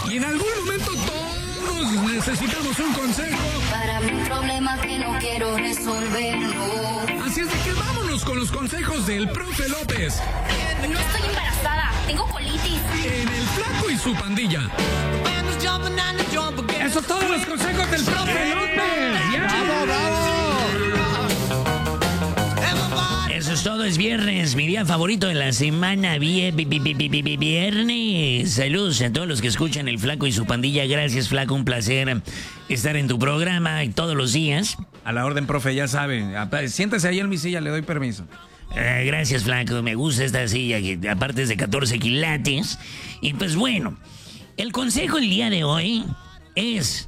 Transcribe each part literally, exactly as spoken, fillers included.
Y en algún momento todos necesitamos un consejo. Para mi problema que no quiero resolver, no. Así es de que vámonos con los consejos del profe López. No estoy embarazada, tengo colitis. En El Flaco y su pandilla. Esos son todos los consejos del profe López. ¡Bravo, bravo! Eso es todo, es viernes, mi día favorito de la semana, vie- vi- vi- vi- vi- vi- viernes. Saludos a todos los que escuchan El Flaco y su pandilla. Gracias, Flaco, un placer estar en tu programa todos los días. A la orden, profe, ya sabe. Siéntese ahí en mi silla, le doy permiso. Eh, gracias, Flaco, me gusta esta silla que aparte es de catorce quilates. Y pues bueno, el consejo el día de hoy es: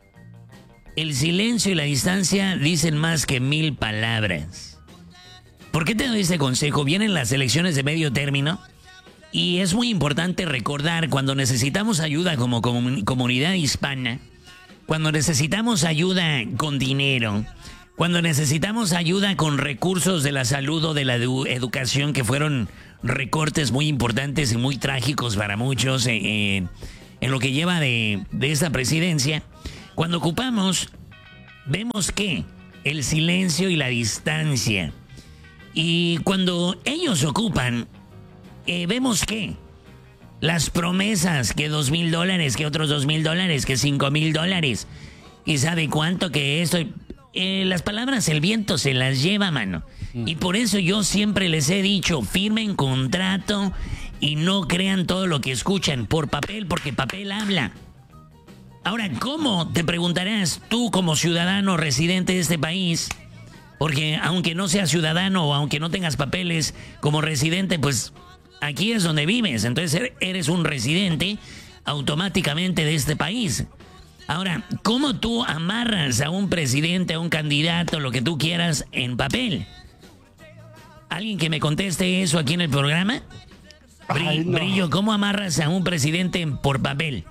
el silencio y la distancia dicen más que mil palabras. ¿Por qué te doy este consejo? Vienen las elecciones de medio término y es muy importante recordar cuando necesitamos ayuda como comun- comunidad hispana, cuando necesitamos ayuda con dinero, cuando necesitamos ayuda con recursos de la salud o de la edu- educación, que fueron recortes muy importantes y muy trágicos para muchos eh, eh, en lo que lleva de, de esta presidencia. Cuando ocupamos, vemos que el silencio y la distancia. Y cuando ellos ocupan, eh, vemos que las promesas, que dos mil dólares, que otros dos mil dólares, que cinco mil dólares, y sabe cuánto que esto, eh, las palabras el viento se las lleva, mano. Y por eso yo siempre les he dicho, firmen contrato y no crean todo lo que escuchan por papel, porque papel habla. Ahora, ¿cómo? Te preguntarás tú como ciudadano residente de este país. Porque aunque no seas ciudadano o aunque no tengas papeles como residente, pues aquí es donde vives. Entonces eres un residente automáticamente de este país. Ahora, ¿cómo tú amarras a un presidente, a un candidato, lo que tú quieras en papel? ¿Alguien que me conteste eso aquí en el programa? Bri- Ay, no. Brillo, ¿cómo amarras a un presidente por papel?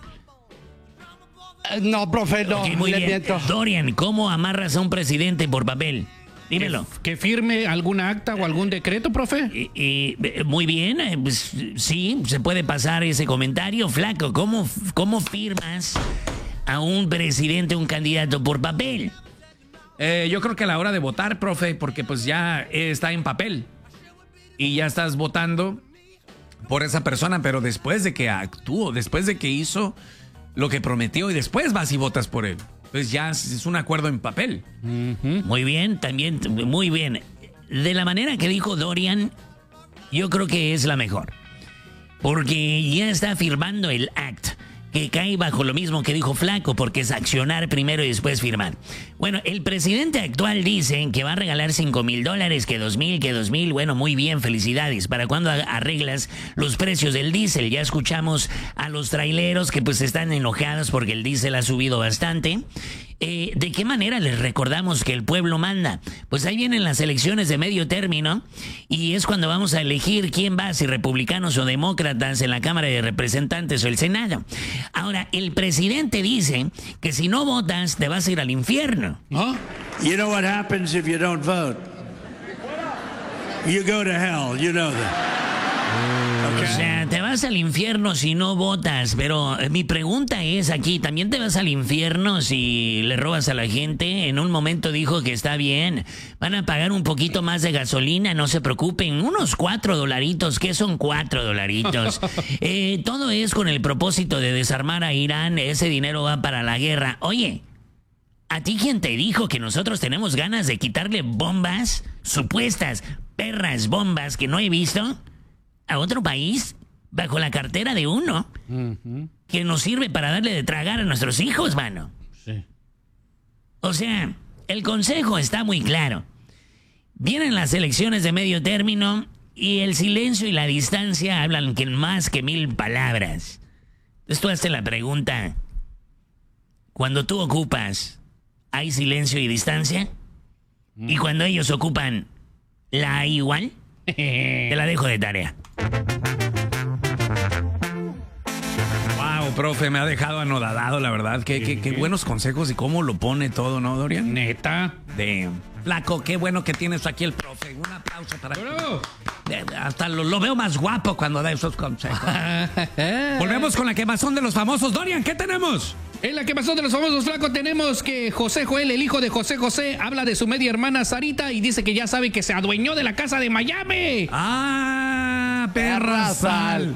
Eh, No, profe, no, Ok, muy le bien. miento. Dorian, ¿cómo amarras a un presidente por papel? Dímelo. ¿Que firme alguna acta o algún decreto, profe? Y, y, eh, muy bien, eh, pues, sí, se puede pasar ese comentario. Flaco, ¿cómo, ¿cómo firmas a un presidente, un candidato por papel? Eh, yo creo que a la hora de votar, profe, porque pues ya eh, está en papel. Y ya estás votando por esa persona, pero después de que actuó, después de que hizo lo que prometió y después vas y votas por él. Entonces ya es un acuerdo en papel. Muy bien, también, muy bien. De la manera que dijo Dorian, yo creo que es la mejor. Porque ya está firmando el act, que cae bajo lo mismo que dijo Flaco, porque es accionar primero y después firmar. Bueno, el presidente actual dice que va a regalar cinco mil dólares, que dos mil, que dos mil. Bueno, muy bien, felicidades. ¿Para cuándo arreglas los precios del diésel? Ya escuchamos a los traileros que pues están enojados porque el diésel ha subido bastante. Eh, ¿De qué manera les recordamos que el pueblo manda? Pues ahí vienen las elecciones de medio término y es cuando vamos a elegir quién va, si republicanos o demócratas en la Cámara de Representantes o el Senado. Ahora, el presidente dice que si no votas te vas a ir al infierno. ¿No? You know what happens if you don't vote? You go to hell, you know that. O sea, te vas al infierno si no votas, pero eh, mi pregunta es aquí, ¿también te vas al infierno si le robas a la gente? En un momento dijo que está bien, van a pagar un poquito más de gasolina, no se preocupen, unos cuatro dolaritos, ¿qué son cuatro dolaritos? Eh, todo es con el propósito de desarmar a Irán, ese dinero va para la guerra. Oye, ¿a ti quién te dijo que nosotros tenemos ganas de quitarle bombas, supuestas perras bombas que no he visto, a otro país bajo la cartera de uno que nos sirve para darle de tragar a nuestros hijos, mano? Sí. O sea, el consejo está muy claro. Vienen las elecciones de medio término y el silencio y la distancia hablan que más que mil palabras. Entonces tú hazte la pregunta, cuando tú ocupas, ¿hay silencio y distancia? Y cuando ellos ocupan, ¿la hay igual? Te la dejo de tarea. Wow, profe, me ha dejado anodadado, la verdad. Qué, qué, qué buenos consejos y cómo lo pone todo, ¿no, Dorian? Neta. De Flaco, qué bueno que tienes aquí el profe. Un aplauso para ti. ¡Bravo! Eh, Hasta lo, lo veo más guapo cuando da esos consejos. Volvemos con la quemazón de los famosos. Dorian, ¿qué tenemos? En la que pasó de los famosos flacos tenemos que José Joel, el hijo de José José, habla de su media hermana Sarita y dice que ya sabe que se adueñó de la casa de Miami. Ah, perra sal.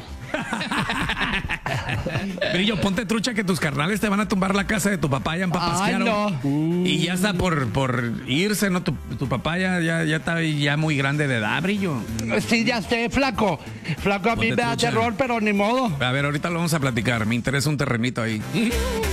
Brillo, ponte trucha que tus carnales te van a tumbar la casa de tu papá ya en Papasquiaro. Ay, Y ya está por, por irse, ¿no? Tu, tu papá ya, ya, ya está ya muy grande de edad, Brillo. Sí, ya sé, flaco. Flaco, a mí Ponte me da trucha. terror, pero ni modo. A ver, ahorita lo vamos a platicar. Me interesa un terrenito ahí.